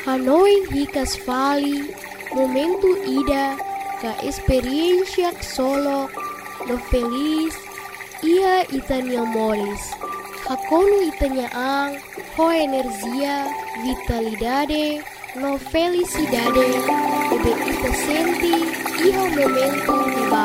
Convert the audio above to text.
Hanoi hikas vali, momento ida, ka experiencia solo, no feliz, ia itania moris. Hakonu itania ang, ho energia, vitalidade, no felicidade, ebe ita senti, iho momento